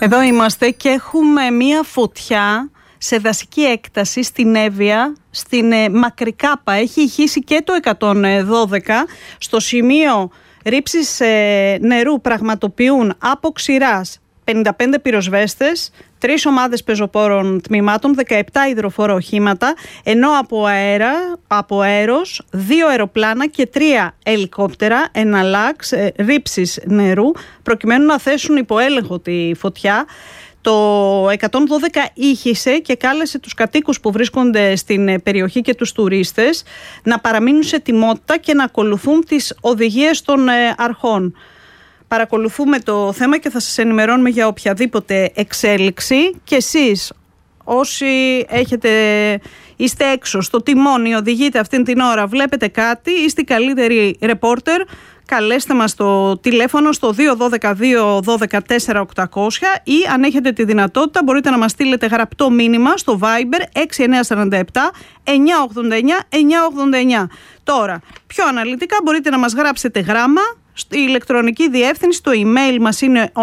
Εδώ είμαστε και έχουμε μία φωτιά σε δασική έκταση στην Εύβοια, στην Μακρικάπα. Έχει ηχήσει και το 112. Στο σημείο ρήψης νερού πραγματοποιούν από ξηράς 55 πυροσβέστες, 3 ομάδες πεζοπόρων τμήματων, 17 υδροφόρα οχήματα, ενώ από αέρος 2 αεροπλάνα και 3 ελικόπτερα εναλλάξ ρήψης νερού, προκειμένου να θέσουν υπό έλεγχο τη φωτιά. Το 112 ήχησε και κάλεσε τους κατοίκους που βρίσκονται στην περιοχή και τους τουρίστες να παραμείνουν σε ετοιμότητα και να ακολουθούν τις οδηγίες των αρχών. Παρακολουθούμε το θέμα και θα σας ενημερώνουμε για οποιαδήποτε εξέλιξη. Και εσείς όσοι είστε έξω στο τιμόνι, οδηγείτε αυτήν την ώρα, βλέπετε κάτι, είστε καλύτεροι ρεπόρτερ, καλέστε μας στο τηλέφωνο στο 212-212-4800 ή αν έχετε τη δυνατότητα μπορείτε να μας στείλετε γραπτό μήνυμα στο Viber 6947 989 989. Τώρα, πιο αναλυτικά μπορείτε να μας γράψετε γράμμα. Η ηλεκτρονική διεύθυνση, το email μας είναι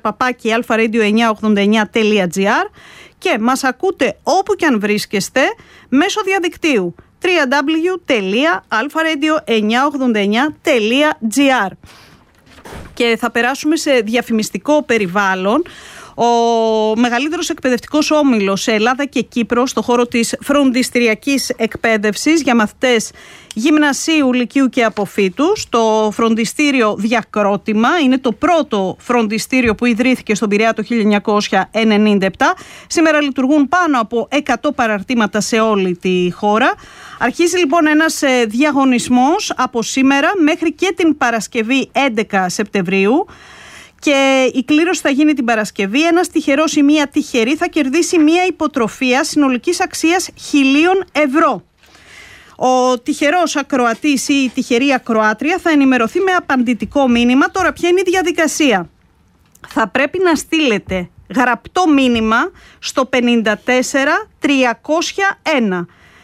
onear@alpharadio989.gr και μας ακούτε όπου και αν βρίσκεστε μέσω διαδικτύου www.alpharadio989.gr. Και θα περάσουμε σε διαφημιστικό περιβάλλον. Ο μεγαλύτερος εκπαιδευτικός όμιλος σε Ελλάδα και Κύπρο στον χώρο της φροντιστηριακής εκπαίδευσης για μαθητές γυμνασίου, λυκείου και αποφύτους, το φροντιστήριο Διακρότημα, είναι το πρώτο φροντιστήριο που ιδρύθηκε στον Πειραιά το 1997. Σήμερα λειτουργούν πάνω από 100 παραρτήματα σε όλη τη χώρα. Αρχίζει λοιπόν ένας διαγωνισμός από σήμερα μέχρι και την Παρασκευή 11 Σεπτεμβρίου. Και η κλήρωση θα γίνει την Παρασκευή. Ένας τυχερός ή μία τυχερή θα κερδίσει μία υποτροφία συνολικής αξίας 1.000 ευρώ. Ο τυχερός ακροατής ή η τυχερή ακροάτρια θα ενημερωθεί με απαντητικό μήνυμα. Τώρα ποια είναι η διαδικασία? Θα πρέπει να στείλετε γραπτό μήνυμα στο 54301.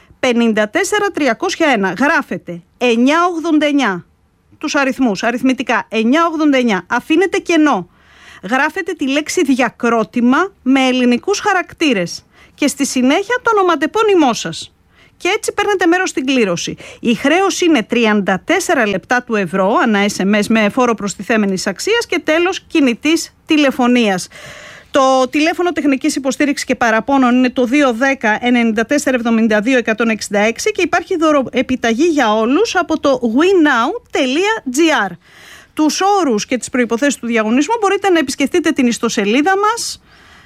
54301. Γράφετε 989. Τους αριθμούς, αριθμητικά 989, αφήνετε κενό, γράφετε τη λέξη Διακρότημα με ελληνικούς χαρακτήρες και στη συνέχεια το ονοματεπώνυμό σας και έτσι παίρνετε μέρος στην κλήρωση. Η χρέωση είναι 34 λεπτά του ευρώ ανά SMS με φόρο προστιθέμενης αξίας και τέλος κινητής τηλεφωνίας. Το τηλέφωνο τεχνικής υποστήριξης και παραπώνων είναι το 210-9472-166 και υπάρχει δωροεπιταγή για όλους από το winow.gr. Τους όρους και τις προϋποθέσεις του διαγωνισμού μπορείτε να επισκεφτείτε την ιστοσελίδα μας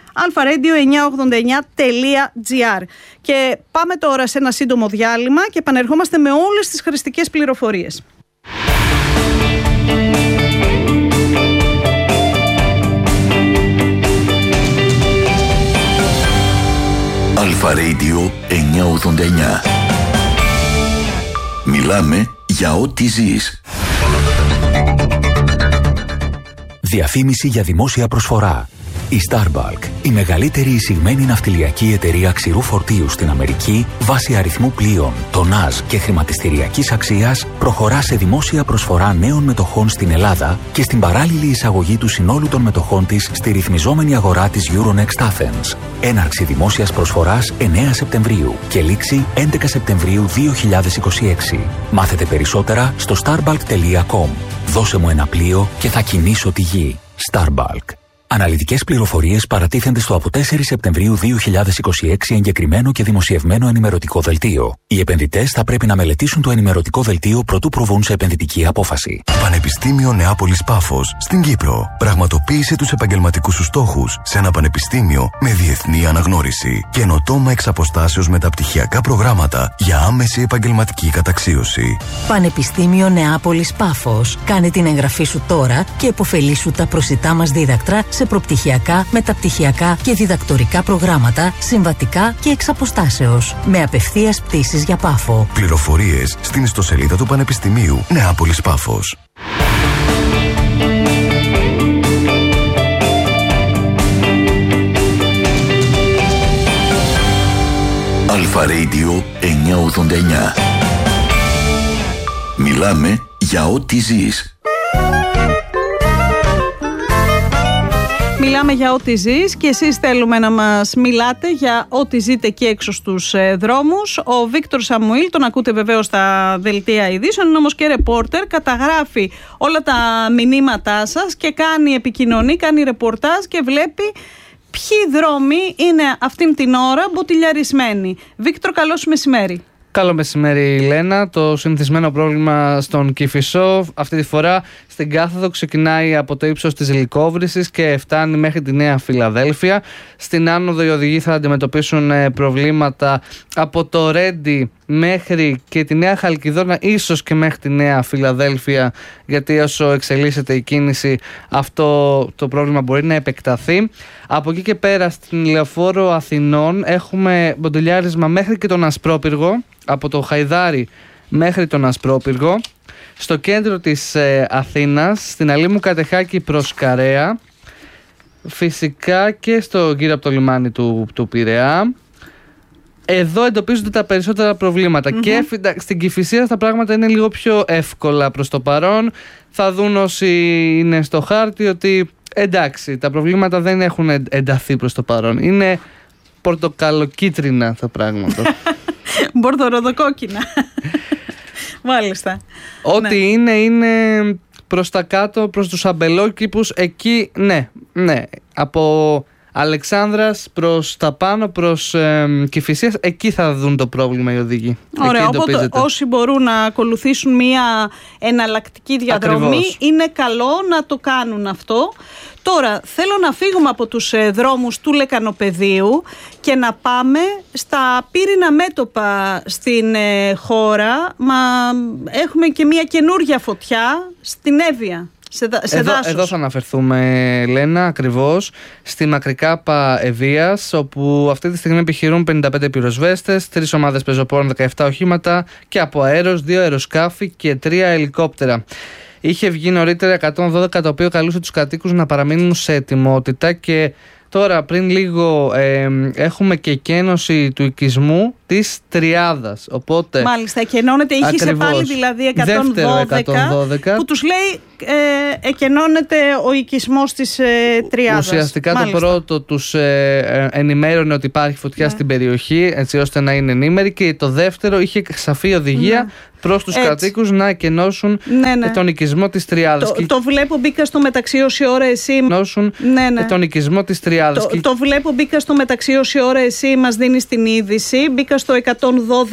alpharadio989.gr. Και πάμε τώρα σε ένα σύντομο διάλειμμα και επανερχόμαστε με όλες τις χρηστικές πληροφορίες. Αλφα Radio 989. Μιλάμε για ό,τι ζεις. Διαφήμιση για δημόσια προσφορά. Η Starbuck, η μεγαλύτερη εισηγμένη ναυτιλιακή εταιρεία ξηρού φορτίου στην Αμερική, βάσει αριθμού πλοίων, τονάζ και χρηματιστηριακής αξίας, προχωρά σε δημόσια προσφορά νέων μετοχών στην Ελλάδα και στην παράλληλη εισαγωγή του συνόλου των μετοχών της στη ρυθμιζόμενη αγορά της Euronext Athens. Έναρξη δημόσιας προσφοράς 9 Σεπτεμβρίου και λήξη 11 Σεπτεμβρίου 2026. Μάθετε περισσότερα στο starbuck.com. Δώσε μου ένα πλοίο και θα κινήσω τη γη. Starbuck. Αναλυτικές πληροφορίες παρατίθενται στο από 4 Σεπτεμβρίου 2026 εγκεκριμένο και δημοσιευμένο ενημερωτικό δελτίο. Οι επενδυτές θα πρέπει να μελετήσουν το ενημερωτικό δελτίο προτού προβούν σε επενδυτική απόφαση. Πανεπιστήμιο Νεάπολης Πάφος στην Κύπρο. Πραγματοποίησε τους επαγγελματικούς σου στόχους σε ένα πανεπιστήμιο με διεθνή αναγνώριση. Καινοτόμα εξ αποστάσεως μεταπτυχιακά προγράμματα για άμεση επαγγελματική καταξίωση. Πανεπιστήμιο Νεάπολης Πάφος. Κάνε την εγγραφή σου τώρα και επωφελήσου τα προσιτά μας δίδακτρα σε προπτυχιακά, μεταπτυχιακά και διδακτορικά προγράμματα, συμβατικά και εξ αποστάσεως. Με απευθείας πτήσεις για Πάφο. Πληροφορίες στην ιστοσελίδα του Πανεπιστημίου Νεάπολης Πάφος. Αλφα Radio 989. Μιλάμε για ό,τι ζεις. μιλάμε για ό,τι ζεις και εσείς θέλουμε να μας μιλάτε για ό,τι ζείτε εκεί έξω στους δρόμους. Ο Βίκτορ Σαμουήλ, τον ακούτε βεβαίως στα δελτία ειδήσεων, είναι όμως και ρεπόρτερ, καταγράφει όλα τα μηνύματά σας και επικοινωνεί, κάνει ρεπορτάζ και βλέπει ποιοι δρόμοι είναι αυτήν την ώρα μποτιλιαρισμένοι. Βίκτορ, καλώς μεσημέρι. Καλό μεσημέρι, Λένα. Το συνηθισμένο πρόβλημα στον Κηφισό αυτή τη φορά στην κάθοδο ξεκινάει από το ύψος της Λυκόβρυσης και φτάνει μέχρι τη Νέα Φιλαδέλφια. Στην άνοδο οι οδηγοί θα αντιμετωπίσουν προβλήματα από το Ρέντι μέχρι και τη Νέα Χαλκιδόνα, ίσως και μέχρι τη Νέα Φιλαδέλφια, γιατί όσο εξελίσσεται η κίνηση αυτό το πρόβλημα μπορεί να επεκταθεί. Από εκεί και πέρα στην Λεωφόρο Αθηνών έχουμε μποτιλιάρισμα μέχρι και τον Ασπρόπυργο, από το Χαϊδάρι μέχρι τον Ασπρόπυργο. Στο κέντρο της Αθήνας, στην Αλήμου Κατεχάκη προς Καρέα, φυσικά και στο γύρω από το λιμάνι του Πειραιά. Εδώ εντοπίζονται τα περισσότερα προβλήματα. Και στην Κηφισία τα πράγματα είναι λίγο πιο εύκολα προς το παρόν. Θα δουν όσοι είναι στο χάρτη ότι εντάξει, τα προβλήματα δεν έχουν ενταθεί προς το παρόν. Είναι πορτοκαλοκίτρινα τα πράγματα. Μπορδοροδοκόκκινα. Μάλιστα. Ό,τι είναι προς τα κάτω, προς τους αμπελόκηπους. Εκεί, ναι. Από Αλεξάνδρας προς τα πάνω, προς Κηφισίας, εκεί θα δουν το πρόβλημα οι οδηγοί. Ωραία, οπότε όσοι μπορούν να ακολουθήσουν μια εναλλακτική διαδρομή, ακριβώς, είναι καλό να το κάνουν αυτό. Τώρα θέλω να φύγουμε από τους δρόμους του Λεκανοπεδίου και να πάμε στα πύρινα μέτωπα στην χώρα. Έχουμε και μια καινούργια φωτιά στην Εύβοια. Εδώ θα αναφερθούμε, Λένα, ακριβώς στη Μακρικάπα Ευβοίας, όπου αυτή τη στιγμή επιχειρούν 55 πυροσβέστες, 3 ομάδες πεζοπόρων, 17 οχήματα και από αέρος, 2 αεροσκάφη και 3 ελικόπτερα. Είχε βγει νωρίτερα 112, το οποίο καλούσε τους κατοίκους να παραμείνουν σε ετοιμότητα, και τώρα πριν λίγο έχουμε και εκένωση του οικισμού της Τριάδας. Οπότε, μάλιστα, εκενώνεται, είχε πάλι δηλαδή 112 που τους λέει εκενώνεται ο οικισμός της Τριάδας. Ουσιαστικά μάλιστα, το πρώτο τους ενημέρωνε ότι υπάρχει φωτιά στην περιοχή, έτσι ώστε να είναι ενήμεροι, και το δεύτερο είχε σαφή οδηγία προς τους κατοίκους να εκενώσουν τον οικισμό της Τριάδας. Το βλέπω, μπήκα στο μεταξύ όση ώρα εσύ τον οικισμό της Τριάδας. Το βλέπω, μπήκα στο μεταξύ όση ώρα εσύ μας δίνεις την είδηση. Μπήκα στο 112